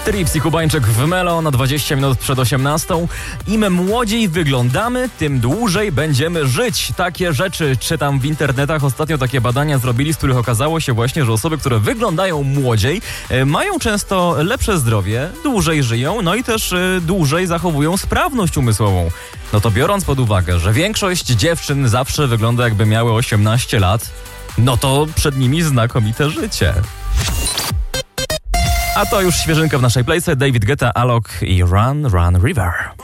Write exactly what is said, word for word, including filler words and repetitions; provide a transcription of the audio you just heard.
Tripsy Kubańczyk w Melo na dwadzieścia minut przed osiemnastą. Im młodziej wyglądamy, tym dłużej będziemy żyć. Takie rzeczy czytam w internetach. Ostatnio takie badania zrobili, z których okazało się właśnie, że osoby, które wyglądają młodziej, mają często lepsze zdrowie, dłużej żyją, no i też dłużej zachowują sprawność umysłową. No to biorąc pod uwagę, że większość dziewczyn zawsze wygląda jakby miały osiemnaście lat, no to przed nimi znakomite życie. A to już świeżynka w naszej playce. David Guetta, Alok i Run, Run River.